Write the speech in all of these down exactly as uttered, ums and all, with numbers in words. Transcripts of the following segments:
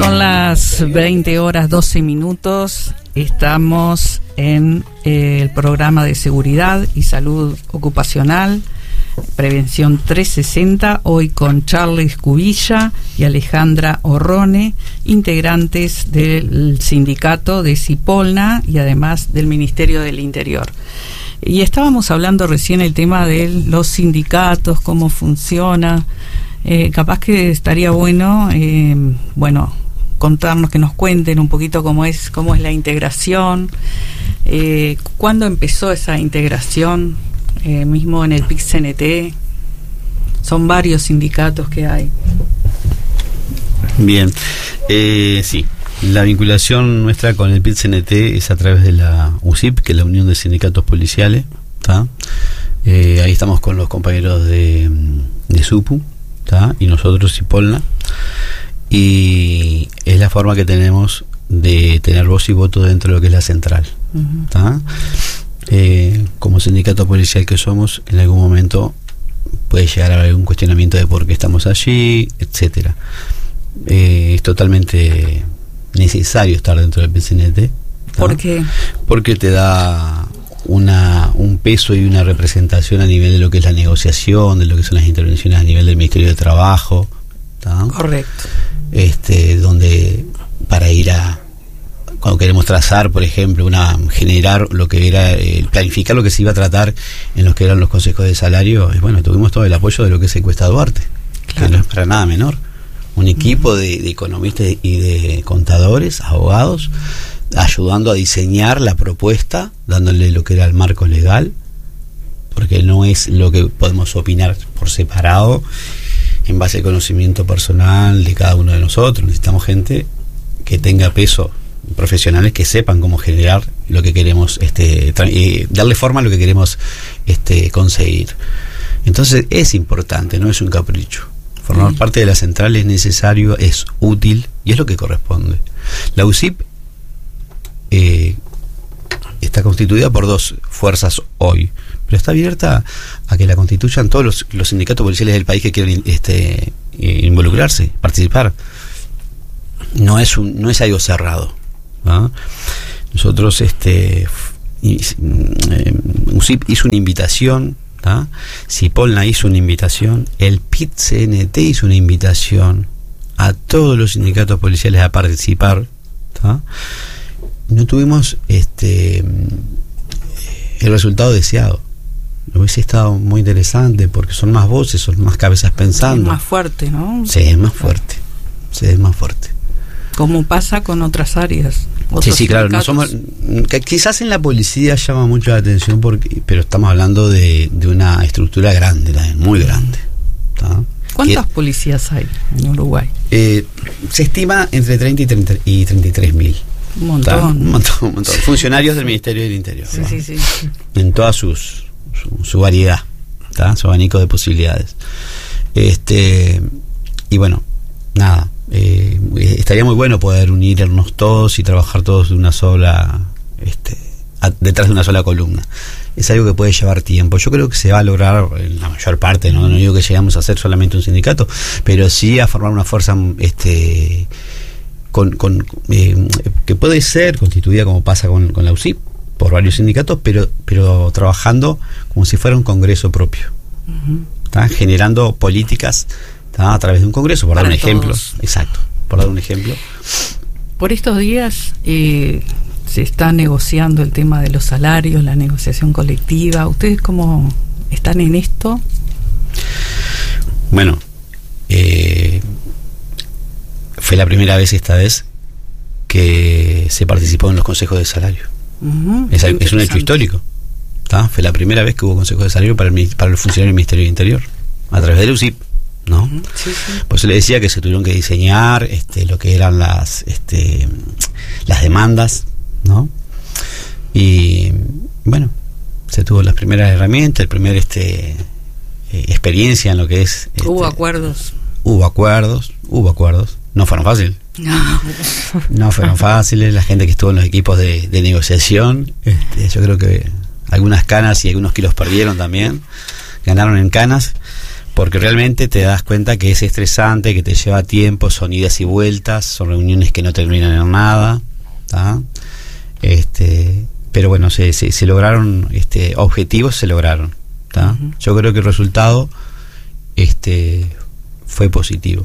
Son las veinte horas doce minutos. Estamos en eh, el programa de seguridad y salud ocupacional, Prevención trescientos sesenta, hoy con Charles Cubilla y Alejandra Orrone, integrantes del sindicato de Cipolna y además del Ministerio del Interior. Y estábamos hablando recién el tema de los sindicatos, cómo funciona. Eh, capaz que estaría bueno, eh, bueno, contarnos, que nos cuenten un poquito cómo es, cómo es la integración, eh, cuándo empezó esa integración, eh, mismo en el P I C C N T. Son varios sindicatos que hay. Bien, eh, sí, la vinculación nuestra con el P I C C N T es a través de la U S I P, que es la Unión de Sindicatos Policiales, ¿tá? Eh, ahí estamos con los compañeros de, de SUPU, ¿tá? Y nosotros Cipolna, y es la forma que tenemos de tener voz y voto dentro de lo que es la central, uh-huh. ¿Tá? Eh, como sindicato policial que somos, en algún momento puede llegar a haber algún cuestionamiento de por qué estamos allí, etcétera. Eh, es totalmente necesario estar dentro del P I C C N T. ¿Tá? ¿Por qué? Porque te da una un peso y una representación a nivel de lo que es la negociación, de lo que son las intervenciones a nivel del Ministerio de Trabajo, ¿tá? Correcto. Este, donde para ir a, cuando queremos trazar, por ejemplo, una generar lo que era, eh, planificar lo que se iba a tratar en los que eran los consejos de salario, es bueno, tuvimos todo el apoyo de lo que es Encuesta Duarte, claro. Que no es para nada menor. Un equipo de, de economistas y de contadores, abogados, ayudando a diseñar la propuesta, dándole lo que era el marco legal, porque no es lo que podemos opinar por separado, en base al conocimiento personal de cada uno de nosotros. Necesitamos gente que tenga peso, profesionales que sepan cómo generar lo que queremos, este, tra- eh, darle forma a lo que queremos este, conseguir. Entonces es importante, no es un capricho. Formar mm. parte de la central es necesario, es útil y es lo que corresponde. La U S I P eh, está constituida por dos fuerzas hoy, pero está abierta a que la constituyan todos los, los sindicatos policiales del país que quieran este, involucrarse, participar. No es un, no es algo cerrado, ¿no? Nosotros este y, eh, U S I P hizo una invitación, ¿tá? Cipolna hizo una invitación, el P I C C N T hizo una invitación a todos los sindicatos policiales a participar, ¿tá? No tuvimos este el resultado deseado. Hubiese estado muy interesante porque son más voces, son más cabezas pensando. Es más fuerte, ¿no? Sí, es más fuerte. Sí, es más fuerte. Como pasa con otras áreas. Sí, sí, claro. No somos, que quizás en la policía llama mucho la atención, porque, pero estamos hablando de, de una estructura grande, muy grande. ¿Tá? ¿Cuántas que, policías hay en Uruguay? Eh, se estima entre treinta y treinta y treinta y tres mil. Un montón. Un montón, un montón. Funcionarios del Ministerio del Interior. Sí, sí, sí, sí. En todas sus su, su variedad, ¿tá? Su abanico de posibilidades. Este y bueno, nada. Eh, estaría muy bueno poder unirnos todos y trabajar todos de una sola, este, a, detrás de una sola columna. Es algo que puede llevar tiempo. Yo creo que se va a lograr en la mayor parte. No, no digo que llegamos a ser solamente un sindicato, pero sí a formar una fuerza, este. Con, con eh, que puede ser constituida como pasa con, con la U S I P por varios sindicatos, pero pero trabajando como si fuera un congreso propio, uh-huh. ¿Tá? Generando políticas, ¿tá? A través de un congreso, por Para dar un todos. ejemplo, exacto, por dar un ejemplo. Por estos días eh, se está negociando el tema de los salarios, la negociación colectiva. ¿Ustedes cómo están en esto? Bueno, eh fue la primera vez esta vez que se participó en los consejos de salario. Uh-huh, es, es un hecho histórico, ¿tá? Fue la primera vez que hubo consejos de salario para el, para el funcionario del Ministerio del Interior, a través del U S I P, ¿no? Uh-huh, sí, sí. Por eso le decía que se tuvieron que diseñar este, lo que eran las este, las demandas, ¿no? Y bueno, se tuvo las primeras herramientas, el primer este eh, experiencia en lo que es. Este, hubo acuerdos. Hubo acuerdos, hubo acuerdos. No fueron fáciles. No. No fueron fáciles. La gente que estuvo en los equipos de, de negociación, este, yo creo que algunas canas y algunos kilos perdieron también. Ganaron en canas, porque realmente te das cuenta que es estresante, que te lleva tiempo, son idas y vueltas, son reuniones que no terminan en nada, ¿tá? Este, pero bueno, se, se, se lograron este, objetivos, se lograron, ¿tá? Uh-huh. Yo creo que el resultado este, fue positivo.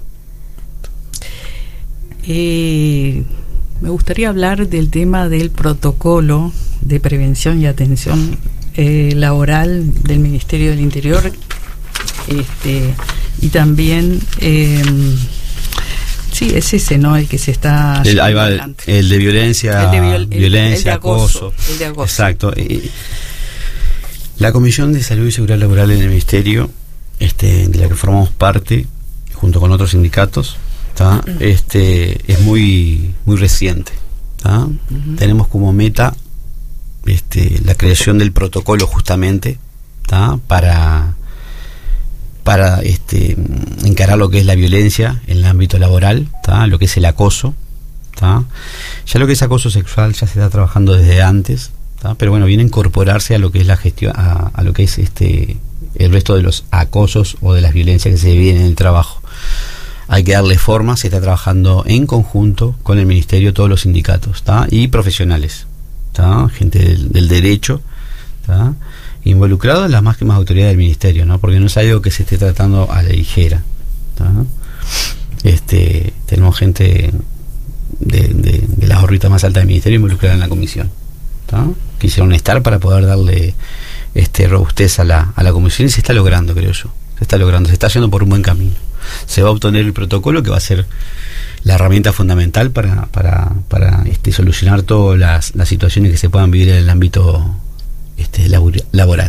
Eh, me gustaría hablar del tema del protocolo de prevención y atención eh, laboral del Ministerio del Interior, este, y también eh, sí, es ese, ¿no? El que se está el, ahí va, el, el de violencia, el de viol, violencia, el, el de acoso, acoso, el de acoso. Exacto. Y la Comisión de Salud y Seguridad Laboral en el Ministerio, este, de la que formamos parte, junto con otros sindicatos, ¿tá? Este, es muy, muy reciente, ¿tá? Uh-huh. Tenemos como meta este, la creación del protocolo justamente, ¿tá? para para este, encarar lo que es la violencia en el ámbito laboral, ¿tá? Lo que es el acoso, ¿tá? Ya lo que es acoso sexual ya se está trabajando desde antes, ¿tá? Pero bueno, viene a incorporarse a lo que es la gestión, a, a lo que es este el resto de los acosos o de las violencias que se viven en el trabajo. Hay que darle forma, se está trabajando en conjunto con el Ministerio, todos los sindicatos, ¿tá? Y profesionales, ¿tá? Gente del, del derecho, ¿tá? Involucrados en las máximas autoridades del Ministerio, ¿no? Porque no es algo que se esté tratando a la ligera, ¿tá? Este, tenemos gente de, de, de las órbitas más altas del Ministerio involucrada en la comisión, ¿tá? Quisieron estar para poder darle este robustez a la, a la comisión, y se está logrando, creo yo. Se está logrando, se está yendo por un buen camino. Se va a obtener el protocolo, que va a ser la herramienta fundamental para, para, para este, solucionar todas las, las situaciones que se puedan vivir en el ámbito este, labor, laboral.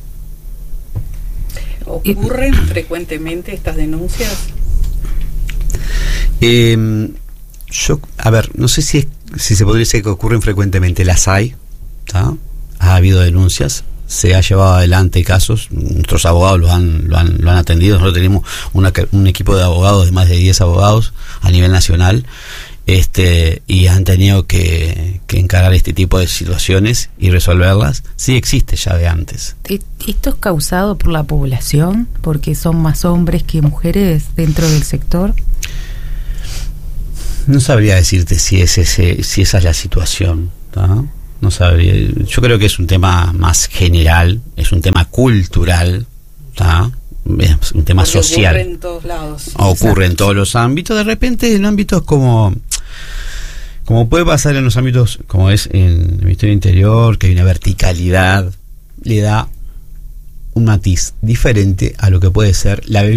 ¿Ocurren frecuentemente estas denuncias? Eh, yo, a ver, no sé si, es, si se podría decir que ocurren frecuentemente. Las hay, ¿tá? Ha habido denuncias, se ha llevado adelante casos, nuestros abogados lo han, lo han, lo han atendido. Nosotros tenemos una, un equipo de abogados de más de diez abogados a nivel nacional, este y han tenido que, que encarar este tipo de situaciones y resolverlas. Sí existe ya de antes. ¿Esto es causado por la población? ¿Porque son más hombres que mujeres dentro del sector? No sabría decirte si, es ese, si esa es la situación, ¿tá? No sabría. Yo creo que es un tema más general, es un tema cultural, ¿tá? Es un tema Porque social. Ocurre en todos lados. Ocurre Exacto. en todos los ámbitos. De repente en ámbitos como como puede pasar en los ámbitos como es en el Ministerio del Interior, que hay una verticalidad, le da un matiz diferente a lo que puede ser la